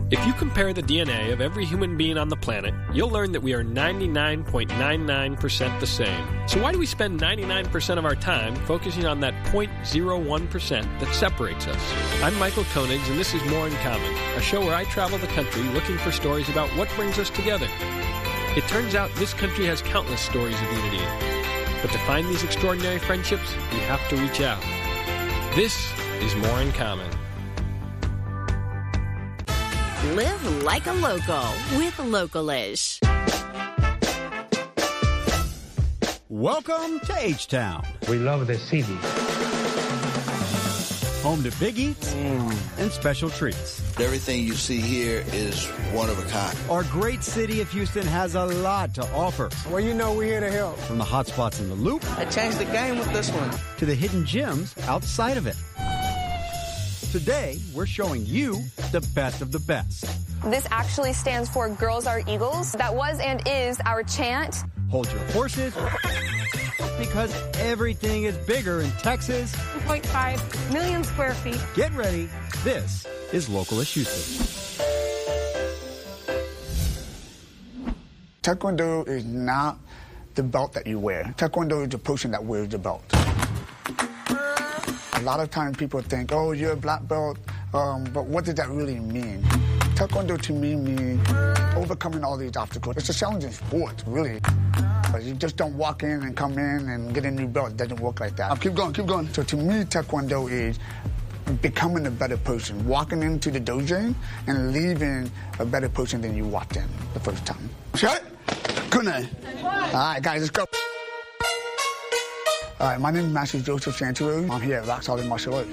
If you compare the DNA of every human being on the planet, you'll learn that we are 99.99% the same. So why do we spend 99% of our time focusing on that 0.01% that separates us? I'm Michael Koenigs, and this is More in Common, a show where I travel the country looking for stories about what brings us together. It turns out this country has countless stories of unity. But to find these extraordinary friendships, we have to reach out. This is More in Common. Live like a local with Localish. Welcome to H-Town. We love the city. Home to big eats and special treats. Everything you see here is one of a kind. Our great city of Houston has a lot to offer. Well, you know we're here to help. From the hot spots in the Loop. I changed the game with this one. To the hidden gems outside of it. Today, we're showing you the best of the best. This actually stands for Girls Are Eagles. That was and is our chant. Hold your horses, because everything is bigger in Texas. 1.5 million square feet. Get ready. This is Localish Houston. Taekwondo is not the belt that you wear. Taekwondo is the person that wears the belt. A lot of times people think, oh, you're a black belt, but what does that really mean? Taekwondo to me means overcoming all these obstacles. It's a challenging sport, really. But you just don't walk in and come in and get a new belt. It doesn't work like that. Keep going, keep going. So to me, Taekwondo is becoming a better person, walking into the dojo and leaving a better person than you walked in the first time. Shut. Good night. All right, guys, let's go. All right, my name is Master Joseph Santoro. I'm here at Rock Solid Martial Arts.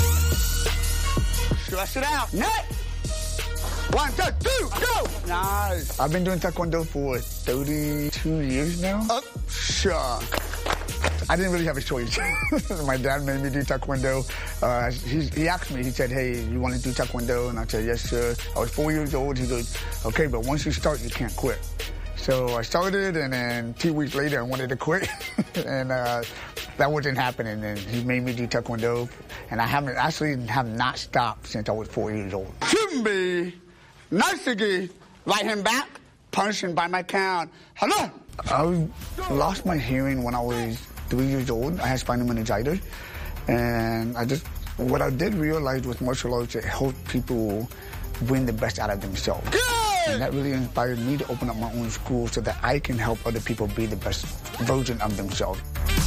Stretch it out. Nut. 1, 2, 2, go! Nice. I've been doing Taekwondo for 32 years now. Sure. I didn't really have a choice. My dad made me do Taekwondo. He asked me, he said, hey, you want to do Taekwondo? And I said, yes, sir. I was 4 years old. He goes, okay, but once you start, you can't quit. So I started, and then 2 weeks later, I wanted to quit. And that wasn't happening. And he made me do Taekwondo. And I have not stopped since I was 4 years old. Chimbi! Nasigi, right hand back, punching by my count. Hello. I lost my hearing when I was 3 years old. I had spinal meningitis, and what I did realize with martial arts, it helped people bring the best out of themselves. Good. And that really inspired me to open up my own school so that I can help other people be the best version of themselves.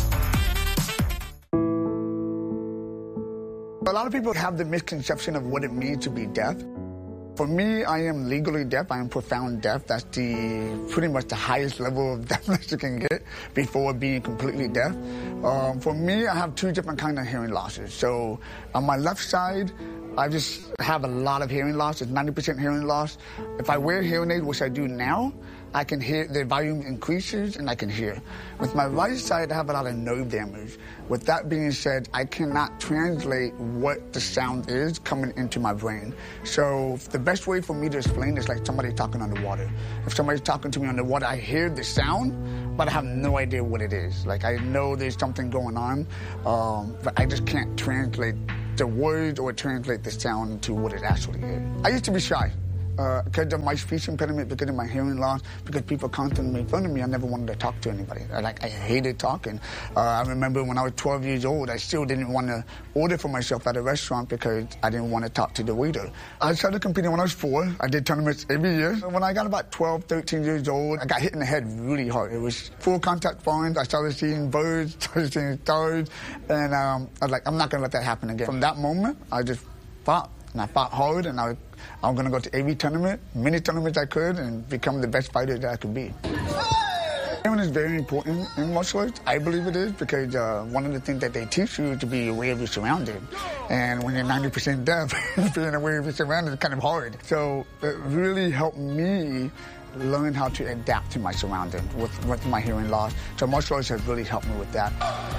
A lot of people have the misconception of what it means to be deaf. For me, I am legally deaf. I am profound deaf. That's pretty much the highest level of deafness you can get before being completely deaf. For me, I have two different kinds of hearing losses. So on my left side, I just have a lot of hearing loss. It's 90% hearing loss. If I wear hearing aids, which I do now, I can hear, the volume increases and I can hear. With my right side, I have a lot of nerve damage. With that being said, I cannot translate what the sound is coming into my brain. So the best way for me to explain is like somebody talking underwater. If somebody's talking to me underwater, I hear the sound, but I have no idea what it is. Like I know there's something going on, but I just can't translate the words or translate the sound to what it actually is. I used to be shy. Because of my speech impediment, because of my hearing loss, because people constantly made fun of me, I never wanted to talk to anybody. I hated talking. I remember when I was 12 years old, I still didn't want to order for myself at a restaurant because I didn't want to talk to the waiter. I started competing when I was 4. I did tournaments every year. When I got about 12, 13 years old, I got hit in the head really hard. It was full contact falling. I started seeing birds, started seeing stars, and I was like, I'm not going to let that happen again. From that moment, I just fought, and I fought hard, and I'm going to go to every tournament, many tournaments I could, and become the best fighter that I could be. Hearing is very important in martial arts. I believe it is because one of the things that they teach you is to be aware of your surroundings. And when you're 90% deaf, being aware of your surroundings is kind of hard. So it really helped me learn how to adapt to my surroundings with my hearing loss. So martial arts has really helped me with that.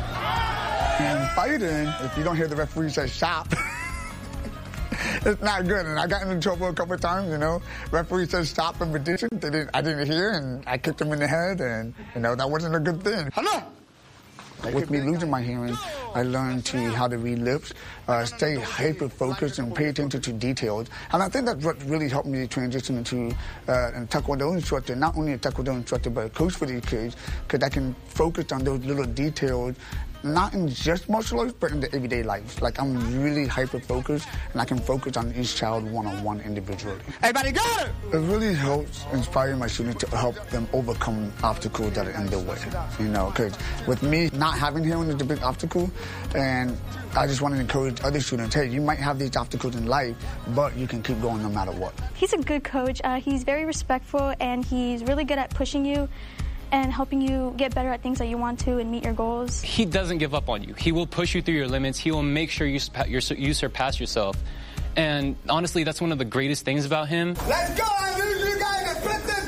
And fighting, if you don't hear the referee say stop, it's not good, and I got into trouble a couple of times, you know. Referee said stop in position. I didn't hear, and I kicked him in the head, and, you know, that wasn't a good thing. Hello! With me losing my hearing, I learned how to read lips, stay hyper-focused and pay attention to details. And I think that's what really helped me transition into a Taekwondo instructor, not only a Taekwondo instructor, but a coach for these kids, because I can focus on those little details, not in just martial arts, but in the everyday life. Like, I'm really hyper-focused, and I can focus on each child one-on-one individually. Everybody got it! It really helps inspire my students to help them overcome obstacles that are in their way, you know, because with me, not having hearing is a big obstacle, and I just want to encourage other students, hey, you might have these obstacles in life, but you can keep going no matter what. He's a good coach. He's very respectful, and he's really good at pushing you and helping you get better at things that you want to and meet your goals. He doesn't give up on you. He will push you through your limits. He will make sure you surpass yourself. And honestly, that's one of the greatest things about him. Let's go! I need you guys to put this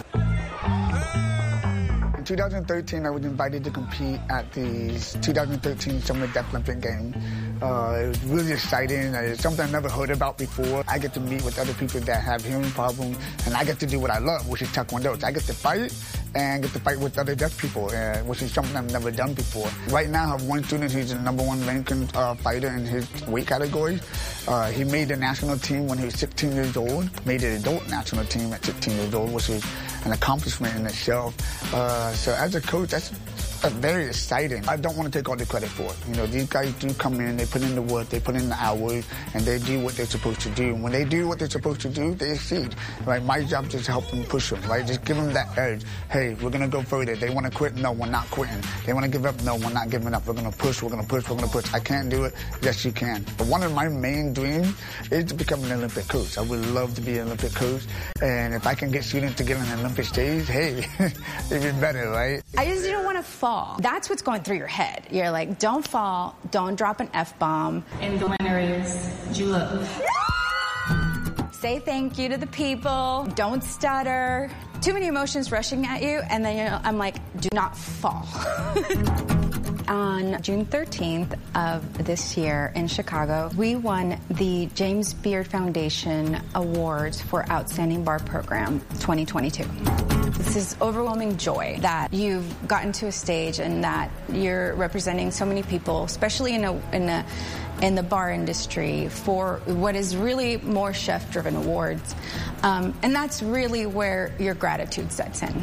up! In 2013, I was invited to compete at the 2013 Summer Deaflympic Games. It was really exciting. It's something I never heard about before. I get to meet with other people that have hearing problems, and I get to do what I love, which is Taekwondo. So I get to fight and get to fight with other deaf people, which is something I've never done before. Right now, I have one student who's the #1 ranking fighter in his weight category. He made the national team when he was 16 years old, made the adult national team at 16 years old, which is an accomplishment in itself. So as a coach, that's very exciting. I don't want to take all the credit for it. You know, these guys do come in, they put in the work, they put in the hours, and they do what they're supposed to do. And when they do what they're supposed to do, they exceed. Right? My job is to help them push them, right? Just give them that edge. Hey, we're going to go further. They want to quit? No, we're not quitting. They want to give up? No, we're not giving up. We're going to push, we're going to push, we're going to push. I can't do it. Yes, you can. But one of my main dreams is to become an Olympic coach. I would love to be an Olympic coach. And if I can get students to get on an Olympic stage, hey, even better, right? I just don't want to fall. That's what's going through your head. You're like, don't fall, don't drop an F-bomb. And the winner is Julep. Say thank you to the people. Don't stutter. Too many emotions rushing at you, and then I'm like, do not fall. On June 13th of this year in Chicago, we won the James Beard Foundation Awards for Outstanding Bar Program 2022. This is overwhelming joy that you've gotten to a stage and that you're representing so many people, especially in the bar industry, for what is really more chef-driven awards. And that's really where your gratitude sets in.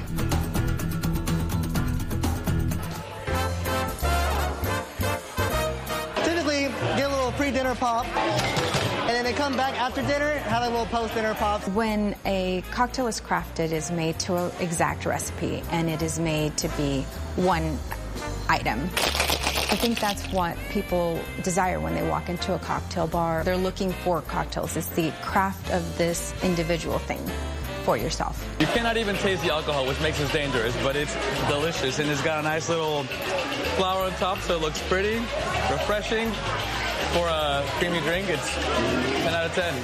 Typically, get a little pre-dinner pop, and then they come back after dinner, have a little post-dinner pop. When a cocktail is crafted, it's made to an exact recipe, and it is made to be one item. I think that's what people desire when they walk into a cocktail bar. They're looking for cocktails. It's the craft of this individual thing for yourself. You cannot even taste the alcohol, which makes it dangerous, but it's delicious, and it's got a nice little flower on top, so it looks pretty, refreshing. For a creamy drink, it's 10 out of 10.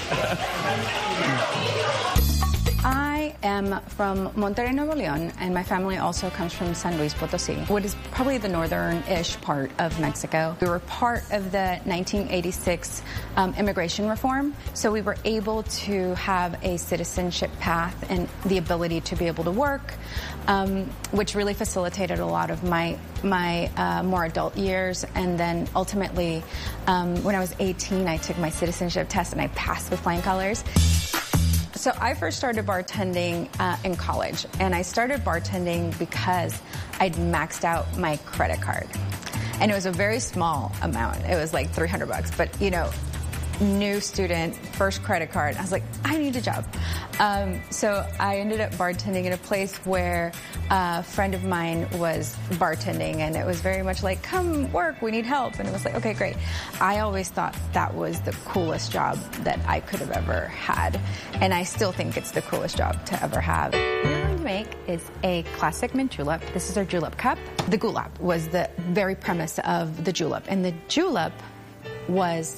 I am from Monterrey, Nuevo León, and my family also comes from San Luis Potosí, what is probably the northern-ish part of Mexico. We were part of the 1986 immigration reform, so we were able to have a citizenship path and the ability to be able to work, which really facilitated a lot of my more adult years. And then ultimately, when I was 18, I took my citizenship test and I passed with flying colors. So I first started bartending in college, and I started bartending because I'd maxed out my credit card. And it was a very small amount. It was like $300, but you know, new student, first credit card. I was like, I need a job. So I ended up bartending in a place where a friend of mine was bartending, and it was very much like, come work, we need help. And it was like, okay, great. I always thought that was the coolest job that I could have ever had. And I still think it's the coolest job to ever have. What we're going to make is a classic mint julep. This is our julep cup. The gulab was the very premise of the julep. And the julep was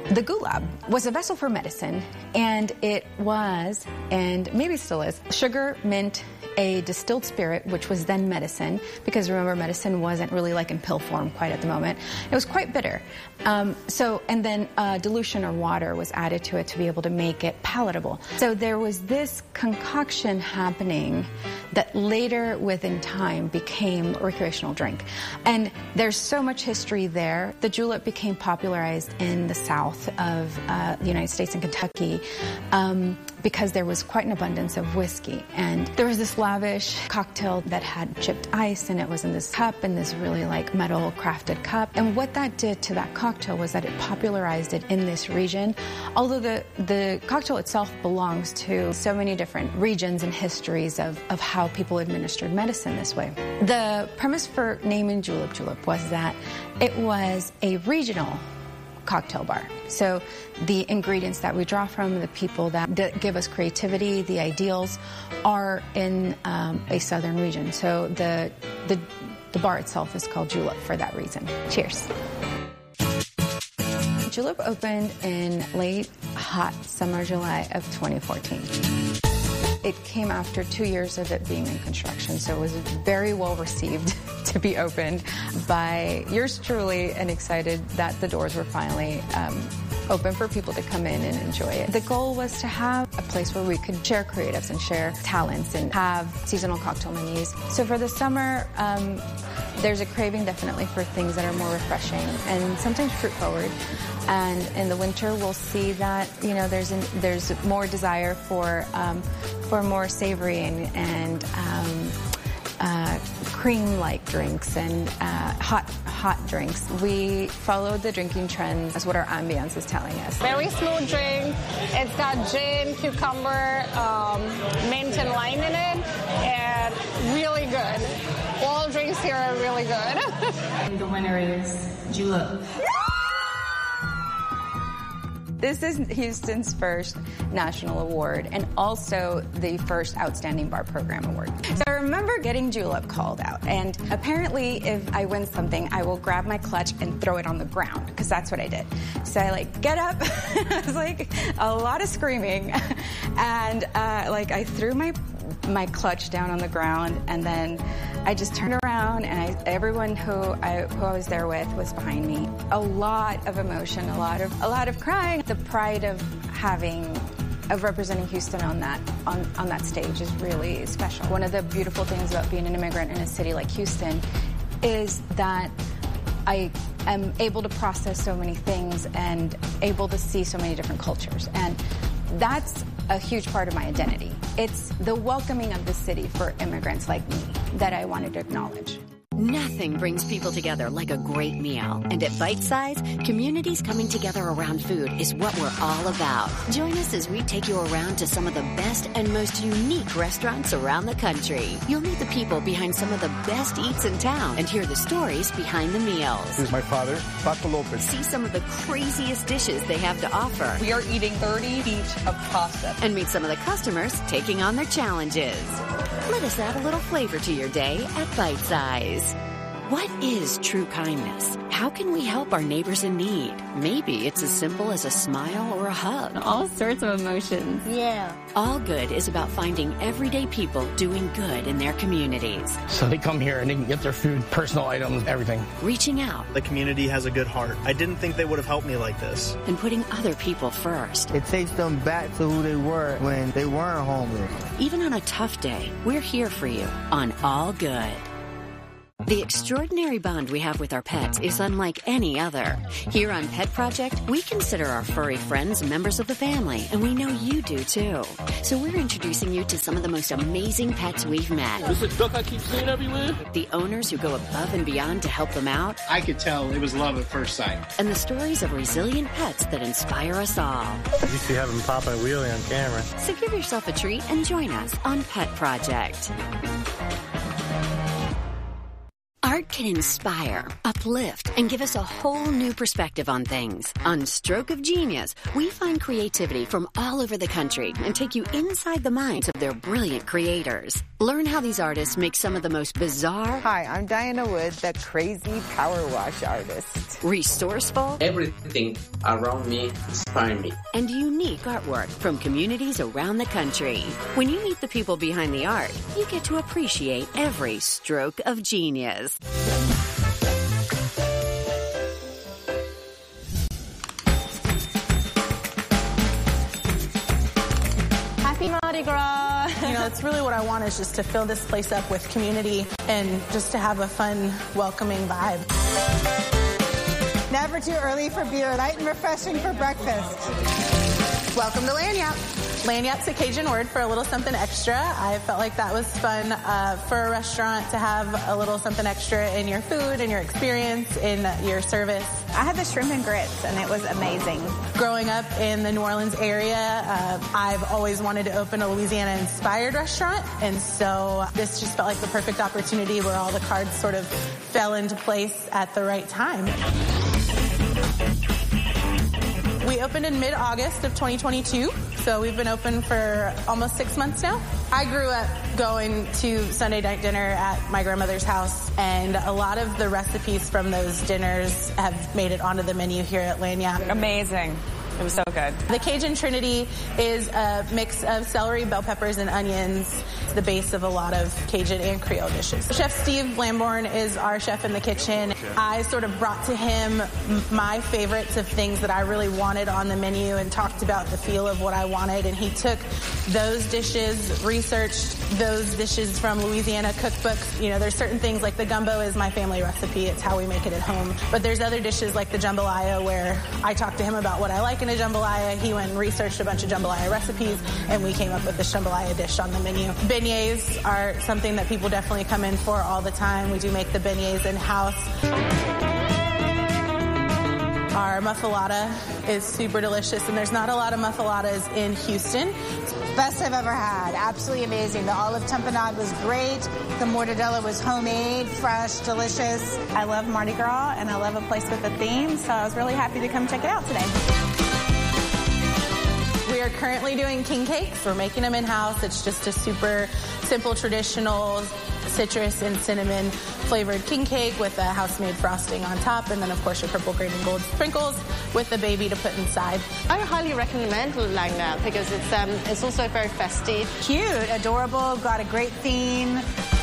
The gulab was a vessel for medicine, and it was, and maybe still is, sugar, mint, a distilled spirit, which was then medicine, because remember, medicine wasn't really like in pill form quite at the moment. It was quite bitter. And then dilution or water was added to it to be able to make it palatable. So there was this concoction happening that later, within time, became a recreational drink. And there's so much history there. The julep became popularized in the south of the United States and Kentucky because there was quite an abundance of whiskey. And there was this lavish cocktail that had chipped ice, and it was in this cup, in this really like metal crafted cup. And what that did to that cocktail was that it popularized it in this region. Although the cocktail itself belongs to so many different regions and histories of how people administered medicine this way. The premise for naming Julep was that it was a regional cocktail bar. So the ingredients that we draw from, the people that give us creativity, the ideals, are in a southern region. So the bar itself is called Julep for that reason. Cheers. Julep opened in late, hot summer July of 2014. It came after 2 years of it being in construction, so it was very well received to be opened by yours truly, and excited that the doors were finally open for people to come in and enjoy it. The goal was to have a place where we could share creatives and share talents and have seasonal cocktail menus. So for the summer, there's a craving definitely for things that are more refreshing and sometimes fruit forward. And in the winter, we'll see that there's more desire for more savory and cream-like drinks and hot drinks. We followed the drinking trends. That's what our ambience is telling us. Very smooth drink. It's got gin, cucumber, mint and lime in it, and really good. All drinks here are really good. And the winner is Julep. This is Houston's first national award and also the first Outstanding Bar Program award. So I remember getting Julep called out, and apparently if I win something, I will grab my clutch and throw it on the ground, because that's what I did. So I get up, it was like a lot of screaming, and I threw my clutch down on the ground, and then I just turned around, and everyone who I was there with was behind me. A lot of emotion, a lot of crying. The pride of representing Houston on that stage is really special. One of the beautiful things about being an immigrant in a city like Houston is that I am able to process so many things and able to see so many different cultures, and that's a huge part of my identity. It's the welcoming of the city for immigrants like me that I wanted to acknowledge. Nothing brings people together like a great meal. And at Bite Size, communities coming together around food is what we're all about. Join us as we take you around to some of the best and most unique restaurants around the country. You'll meet the people behind some of the best eats in town and hear the stories behind the meals. This is my father, Paco Lopez. See some of the craziest dishes they have to offer. We are eating 30 each of pasta. And meet some of the customers taking on their challenges. Let us add a little flavor to your day at Bite Size. What is true kindness? How can we help our neighbors in need? Maybe it's as simple as a smile or a hug. All sorts of emotions. Yeah. All Good is about finding everyday people doing good in their communities. So they come here and they can get their food, personal items, everything. Reaching out. The community has a good heart. I didn't think they would have helped me like this. And putting other people first. It takes them back to who they were when they weren't homeless. Even on a tough day, we're here for you on All Good. The extraordinary bond we have with our pets is unlike any other. Here on Pet Project, we consider our furry friends members of the family, and we know you do too. So we're introducing you to some of the most amazing pets we've met. This is a duck I keep seeing everywhere? The owners who go above and beyond to help them out. I could tell it was love at first sight. And the stories of resilient pets that inspire us all. You used to have them pop a wheelie on camera. So give yourself a treat and join us on Pet Project. Art can inspire, uplift, and give us a whole new perspective on things. On Stroke of Genius, we find creativity from all over the country and take you inside the minds of their brilliant creators. Learn how these artists make some of the most bizarre... Hi, I'm Diana Wood, the crazy power wash artist. Resourceful... Everything around me inspires me. And unique artwork from communities around the country. When you meet the people behind the art, you get to appreciate every stroke of genius. Happy Mardi Gras! You know, it's really what I want is just to fill this place up with community and just to have a fun, welcoming vibe. Never too early for beer, light and refreshing for breakfast. Welcome to Lagniappe. Lagniappe's a Cajun word for a little something extra. I felt like that was fun for a restaurant to have a little something extra in your food, in your experience, in your service. I had the shrimp and grits, and it was amazing. Growing up in the New Orleans area, I've always wanted to open a Louisiana-inspired restaurant, and so this just felt like the perfect opportunity where all the cards sort of fell into place at the right time. We opened in mid-August of 2022, so we've been open for almost 6 months now. I grew up going to Sunday night dinner at my grandmother's house, and a lot of the recipes from those dinners have made it onto the menu here at Lagniappe. Amazing. It was so good. The Cajun Trinity is a mix of celery, bell peppers, and onions. It's the base of a lot of Cajun and Creole dishes. Chef Steve Lambourne is our chef in the kitchen. I sort of brought to him my favorites of things that I really wanted on the menu and talked about the feel of what I wanted. And he took those dishes, researched those dishes from Louisiana cookbooks. You know, there's certain things like the gumbo is my family recipe. It's how we make it at home. But there's other dishes like the jambalaya where I talked to him about what I like in a jambalaya. He went and researched a bunch of jambalaya recipes, and we came up with this jambalaya dish on the menu. Beignets are something that people definitely come in for all the time. We do make the beignets in-house. Our muffalata is super delicious, and there's not a lot of muffalatas in Houston. Best I've ever had. Absolutely amazing. The olive tamponade was great. The mortadella was homemade, fresh, delicious. I love Mardi Gras, and I love a place with a theme, so I was really happy to come check it out today. We are currently doing king cakes. We're making them in-house. It's just a super simple, traditional citrus and cinnamon flavored king cake with a house-made frosting on top, and then of course your purple, green, and gold sprinkles with the baby to put inside. I highly recommend Lagniappe because it's also very festive. Cute, adorable, got a great theme.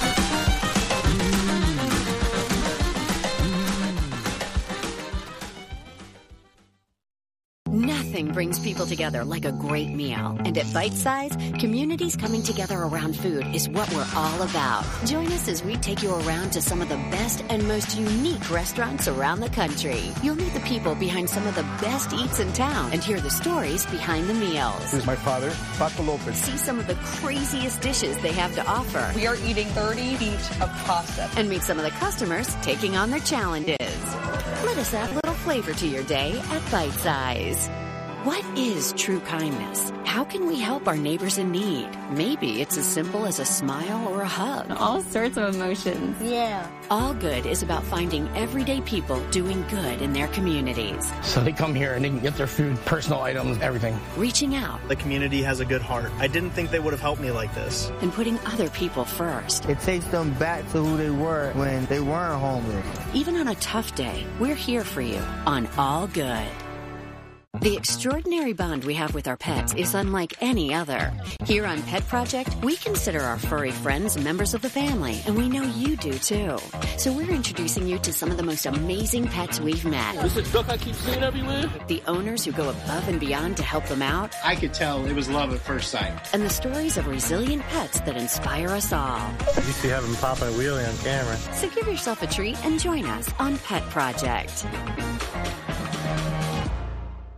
Nothing brings people together like a great meal. And at Bite Size, communities coming together around food is what we're all about. Join us as we take you around to some of the best and most unique restaurants around the country. You'll meet the people behind some of the best eats in town and hear the stories behind the meals. This is my father, Paco Lopez. See some of the craziest dishes they have to offer. We are eating 30 feet of pasta. And meet some of the customers taking on their challenges. Let us add a little flavor to your day at Bite Size. What is true kindness? How can we help our neighbors in need? Maybe it's as simple as a smile or a hug. All sorts of emotions. Yeah. All Good is about finding everyday people doing good in their communities. So they come here and they can get their food, personal items, everything. Reaching out. The community has a good heart. I didn't think they would have helped me like this. And putting other people first. It takes them back to who they were when they weren't homeless. Even on a tough day, we're here for you on All Good. The extraordinary bond we have with our pets is unlike any other. Here on Pet Project, we consider our furry friends members of the family, and we know you do too. So we're introducing you to some of the most amazing pets we've met. This is a duck I keep seeing everywhere. The owners who go above and beyond to help them out. I could tell it was love at first sight. And the stories of resilient pets that inspire us all. You see having Papa and Wheelie on camera. So give yourself a treat and join us on Pet Project.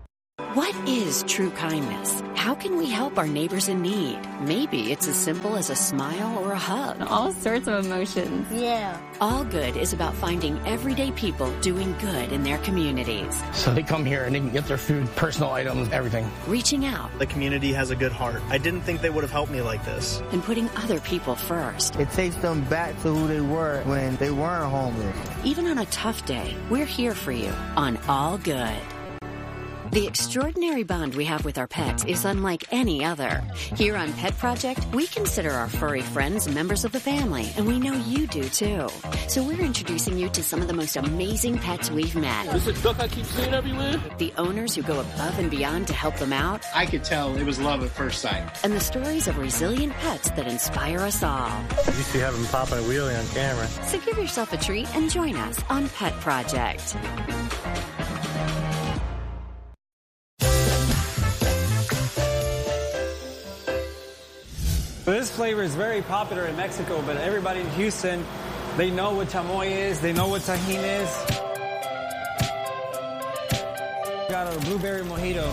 What is true kindness? How can we help our neighbors in need? Maybe it's as simple as a smile or a hug. All sorts of emotions. Yeah. All Good is about finding everyday people doing good in their communities. So they come here and they can get their food, personal items, everything. Reaching out. The community has a good heart. I didn't think they would have helped me like this. And putting other people first. It takes them back to who they were when they weren't homeless. Even on a tough day, we're here for you on All Good. The extraordinary bond we have with our pets is unlike any other. Here on Pet Project, we consider our furry friends members of the family, and we know you do too. So we're introducing you to some of the most amazing pets we've met. This is a duck I keep seeing everywhere. The owners who go above and beyond to help them out. I could tell it was love at first sight. And the stories of resilient pets that inspire us all. You used to have them popping a wheelie on camera. So give yourself a treat and join us on Pet Project. This flavor is very popular in Mexico, but everybody in Houston, they know what chamoy is, they know what tajin is. Got a blueberry mojito.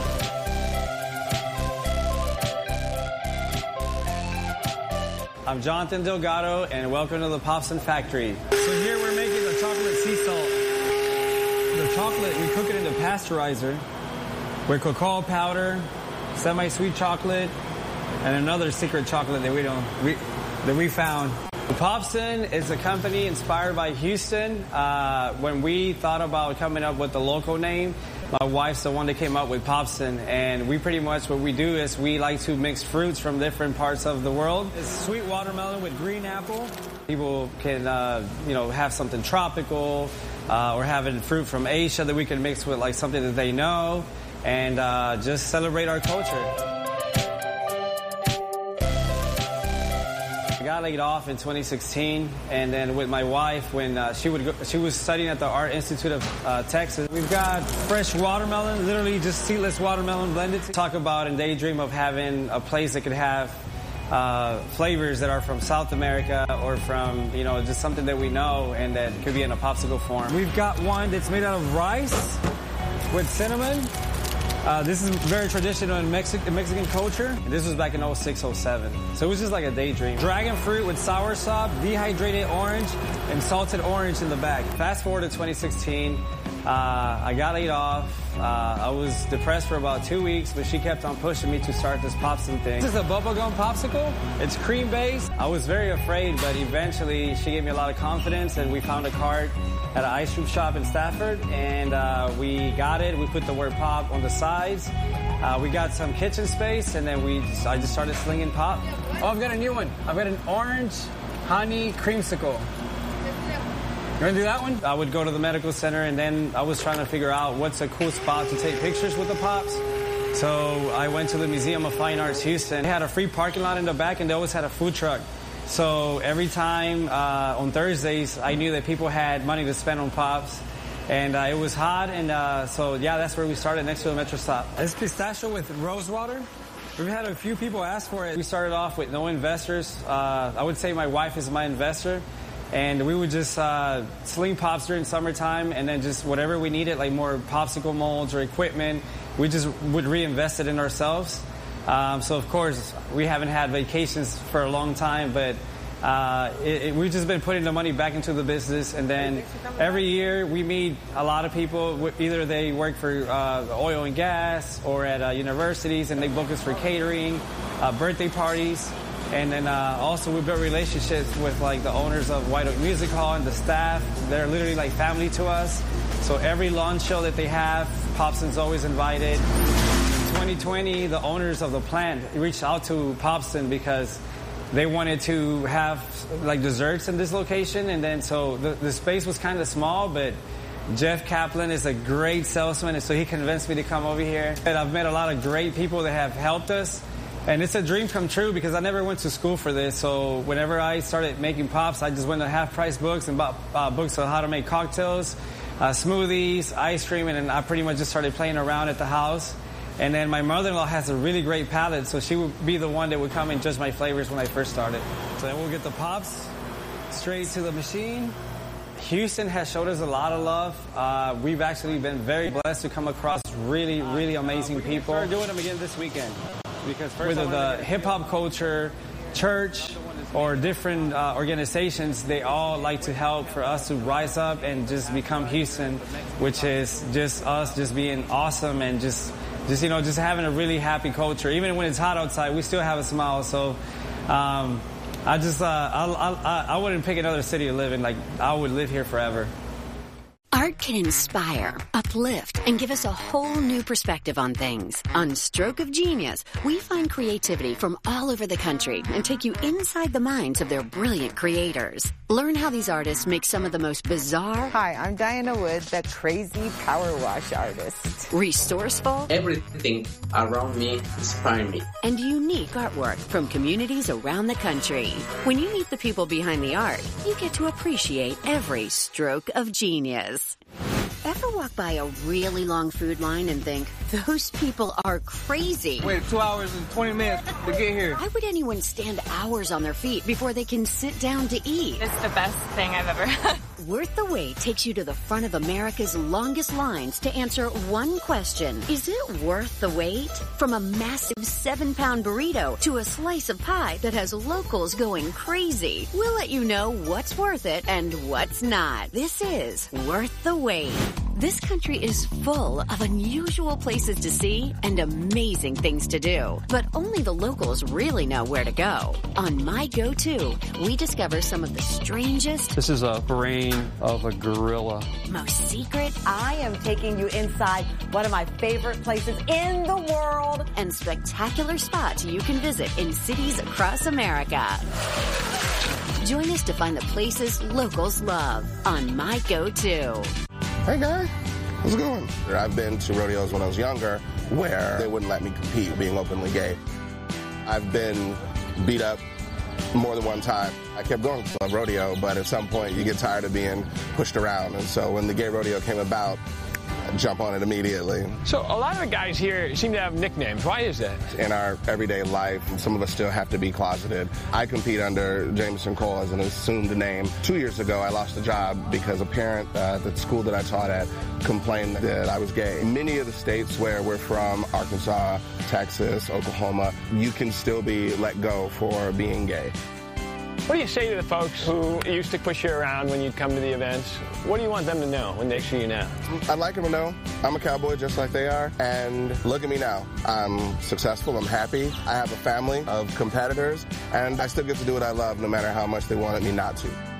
I'm Jonathan Delgado, and welcome to the Popsin Factory. So here we're making the chocolate sea salt. The chocolate, we cook it in the pasteurizer with cocoa powder, semi-sweet chocolate, and another secret chocolate that we found. Popsin is a company inspired by Houston. When we thought about coming up with the local name, my wife's the one that came up with Popsin, and we pretty much what we do is we like to mix fruits from different parts of the world. It's sweet watermelon with green apple. People can have something tropical or having fruit from Asia that we can mix with like something that they know, and just celebrate our culture. I got laid off in 2016, and then with my wife, when she was studying at the Art Institute of Texas. We've got fresh watermelon, literally just seedless watermelon blended. Talk about and daydream of having a place that could have flavors that are from South America or from, just something that we know and that could be in a popsicle form. We've got one that's made out of rice with cinnamon. This is very traditional in Mexican culture. This was back in 06, 07. So it was just like a daydream. Dragon fruit with soursop, dehydrated orange, and salted orange in the back. Fast forward to 2016. I got laid off. I was depressed for about 2 weeks, but she kept on pushing me to start this Popsin thing. This is a bubblegum popsicle. It's cream-based. I was very afraid, but eventually she gave me a lot of confidence, and we found a cart at an ice cream shop in Stafford, and we got it. We put the word pop on the sides. We got some kitchen space, and then I just started slinging pop. Oh, I've got a new one. I've got an orange honey creamsicle. You want to do that one? I would go to the medical center, and then I was trying to figure out what's a cool spot to take pictures with the pops. So I went to the Museum of Fine Arts Houston. They had a free parking lot in the back, and they always had a food truck. So every time on Thursdays, I knew that people had money to spend on pops. And it was hot, and so yeah, that's where we started, next to the Metro stop. It's pistachio with rose water. We've had a few people ask for it. We started off with no investors. I would say my wife is my investor. And we would just sling pops during summertime, and then just whatever we needed, like more popsicle molds or equipment, we just would reinvest it in ourselves. So, of course, we haven't had vacations for a long time, but we've just been putting the money back into the business. And then every year we meet a lot of people. Either they work for oil and gas or at universities, and they book us for catering, birthday parties. And then also we built relationships with like the owners of White Oak Music Hall and the staff. They're literally like family to us. So every launch show that they have, Popsin's always invited. In 2020, the owners of the plant reached out to Popsin because they wanted to have like desserts in this location. And then so the space was kind of small, but Jeff Kaplan is a great salesman, and so he convinced me to come over here. And I've met a lot of great people that have helped us. And it's a dream come true because I never went to school for this. So whenever I started making pops, I just went to half-price books and bought books on how to make cocktails, smoothies, ice cream, and then I pretty much just started playing around at the house. And then my mother-in-law has a really great palate, so she would be the one that would come and judge my flavors when I first started. So then we'll get the pops straight to the machine, Houston has showed us a lot of love. We've actually been very blessed to come across really, really amazing people. We're doing them again this weekend because whether the hip-hop culture, church, or different organizations, they all like to help for us to rise up and just become Houston, which is just us just being awesome and just having a really happy culture. Even when it's hot outside, we still have a smile. So I wouldn't pick another city to live in. Like, I would live here forever. Art can inspire, uplift, and give us a whole new perspective on things. On Stroke of Genius, we find creativity from all over the country and take you inside the minds of their brilliant creators. Learn how these artists make some of the most bizarre... Hi, I'm Diana Wood, the crazy power wash artist. Resourceful... Everything around me inspires me. And unique artwork from communities around the country. When you meet the people behind the art, you get to appreciate every stroke of genius. Ever walk by a really long food line and think, those people are crazy? Wait 2 hours and 20 minutes to get here. Why would anyone stand hours on their feet before they can sit down to eat? It's the best thing I've ever had. Worth the Wait takes you to the front of America's longest lines to answer one question. Is it worth the wait? From a massive 7-pound burrito to a slice of pie that has locals going crazy. We'll let you know what's worth it and what's not. This is Worth the Wait. This country is full of unusual places to see and amazing things to do. But only the locals really know where to go. On My Go-To, we discover some of the strangest... This is a brain of a gorilla. Most secret... I am taking you inside one of my favorite places in the world. And spectacular spots you can visit in cities across America. Join us to find the places locals love on My Go-To. Hey guys, how's it going? I've been to rodeos when I was younger where they wouldn't let me compete being openly gay. I've been beat up more than one time. I kept going to a rodeo, but at some point you get tired of being pushed around. And so when the gay rodeo came about, I jump on it immediately. So a lot of the guys here seem to have nicknames. Why is that? In our everyday life, some of us still have to be closeted. I compete under Jameson Cole as an assumed name. 2 years ago, I lost a job because a parent at the school that I taught at complained that I was gay. In many of the states where we're from, Arkansas, Texas, Oklahoma, you can still be let go for being gay. What do you say to the folks who used to push you around when you'd come to the events? What do you want them to know when they see you now? I'd like them to know I'm a cowboy just like they are. And look at me now. I'm successful. I'm happy. I have a family of competitors. And I still get to do what I love no matter how much they wanted me not to.